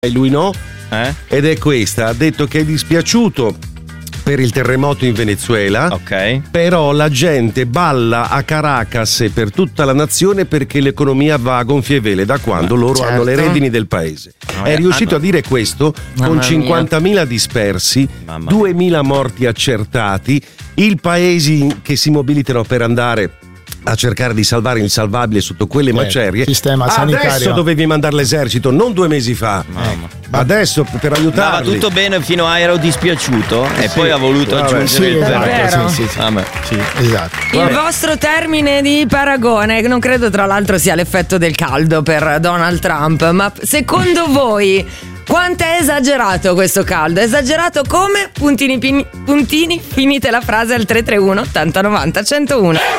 e lui no. Ed è questa: ha detto che è dispiaciuto per il terremoto in Venezuela, però la gente balla a Caracas e per tutta la nazione perché l'economia va a gonfie vele da quando loro hanno le redini del paese. È riuscito a dire questo con 50.000 dispersi, 2.000 morti accertati, i paesi che si mobilitano per andare a cercare di salvare il salvabile sotto quelle macerie. Sistema sanitario. Adesso dovevi mandare l'esercito, non 2 mesi fa. Adesso per aiutarli. Va tutto bene fino a ero dispiaciuto e poi ha voluto aggiungere il vero. Sì, esatto. Il vostro termine di paragone, non credo tra l'altro sia l'effetto del caldo per Donald Trump, ma secondo voi quanto è esagerato questo caldo? Esagerato come? Puntini, finite la frase al 331 80 90 101.